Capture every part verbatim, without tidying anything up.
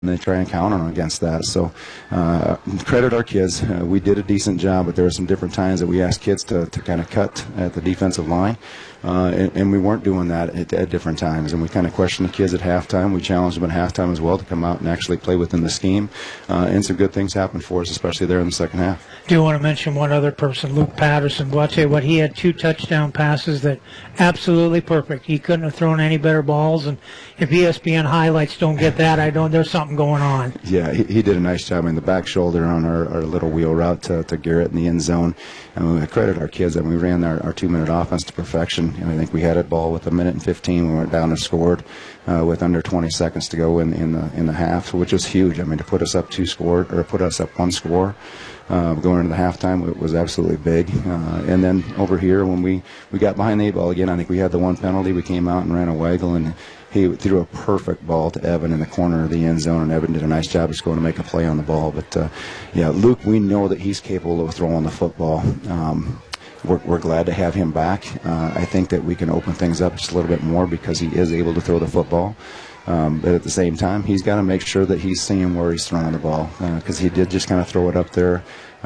and they try and counter them against that. So uh, credit our kids. Uh, we did a decent job, but there were some different times that we asked kids to, to kind of cut at the defensive line, uh, and, and we weren't doing that at, at different times. And we kind of questioned the kids at halftime. We challenged them at halftime as well to come out and actually play within the scheme, uh, and some good things happened for us, especially there in the second half. I do want to mention one other person, Luke Patterson. Well, I'll tell you what, he had two touchdown passes that absolutely perfect. He couldn't have thrown any better balls, and if E S P N highlights don't get that, I don't. There's something going on. Yeah, he, he did a nice job in the back shoulder on our, our little wheel route to, to Garrett in the end zone. And we credit our kids that we ran our, our two-minute offense to perfection. And I think we had a ball with a minute and fifteen. We went down and scored uh, with under twenty seconds to go in, in the in the half, which was huge. I mean, to put us up two score or put us up one score. Uh, going into the halftime, it was absolutely big. Uh, and then over here, when we, we got behind the eight ball again, I think we had the one penalty. We came out and ran a waggle, and he threw a perfect ball to Evan in the corner of the end zone, and Evan did a nice job of just going to make a play on the ball. But, uh, yeah, Luke, we know that he's capable of throwing the football. Um, we're, we're glad to have him back. Uh, I think that we can open things up just a little bit more because he is able to throw the football. Um, but at the same time, he's got to make sure that he's seeing where he's throwing the ball, because uh, he did just kind of throw it up there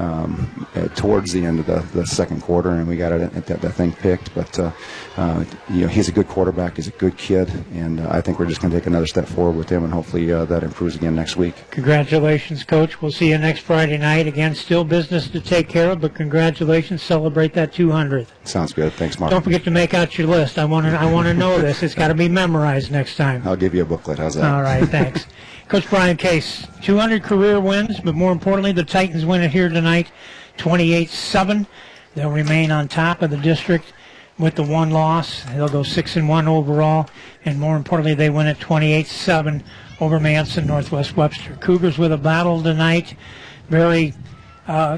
um, uh, towards the end of the, the second quarter, and we got it at that, that thing picked. But uh, uh, you know, he's a good quarterback. He's a good kid, and uh, I think we're just going to take another step forward with him, and hopefully uh, that improves again next week. Congratulations, Coach. We'll see you next Friday night. Again, still business to take care of, but congratulations. Celebrate that two hundredth. Sounds good. Thanks, Mark. Don't forget to make out your list. I want to I want to know this. It's got to be memorized next time. I'll give you a booklet. How's that? All right, thanks. Coach Brian Case, two hundred career wins, but more importantly, the Titans win it here tonight, twenty-eight seven. They'll remain on top of the district with the one loss. They'll go six and one overall, and more importantly, they win it twenty-eight seven over Manson, Northwest Webster. Cougars with a battle tonight. Very uh,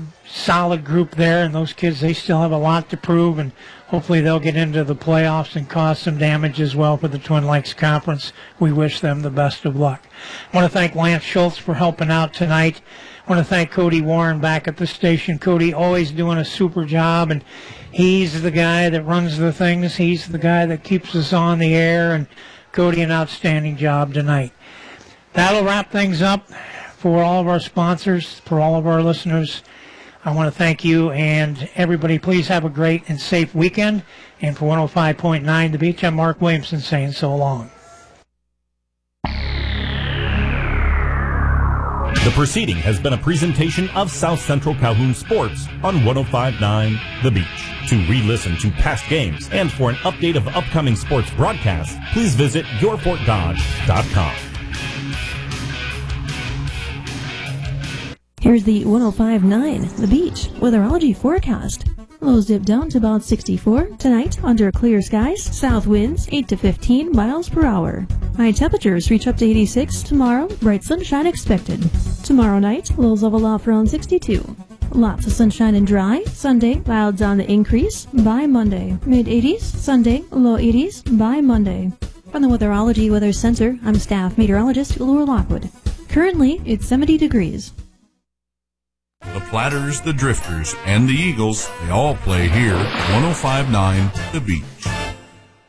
solid group there, and those kids, they still have a lot to prove, and hopefully they'll get into the playoffs and cause some damage as well for the Twin Lakes Conference. We wish them the best of luck. I want to thank Lance Schultz for helping out tonight. I want to thank Cody Warren back at the station. Cody always doing a super job, and he's the guy that runs the things. He's the guy that keeps us on the air, and Cody, an outstanding job tonight. That'll wrap things up for all of our sponsors, for all of our listeners. I want to thank you, and everybody, please have a great and safe weekend. And for one oh five point nine The Beach, I'm Mark Williamson saying so long. The proceeding has been a presentation of South Central Calhoun Sports on one oh five point nine The Beach. To re-listen to past games and for an update of upcoming sports broadcasts, please visit your fort dodge dot com. Here's the one oh five point nine The Beach weatherology forecast. Lows dip down to about sixty-four. Tonight, under clear skies, south winds eight to fifteen miles per hour. High temperatures reach up to eighty-six. Tomorrow, bright sunshine expected. Tomorrow night, lows level off around sixty-two. Lots of sunshine and dry. Sunday, clouds on the increase. By Monday, mid eighties. Sunday, low eighties. By Monday. From the Weatherology Weather Center, I'm staff meteorologist Laura Lockwood. Currently, it's seventy degrees. The Platters, the Drifters, and the Eagles, they all play here at one oh five point nine The Beach.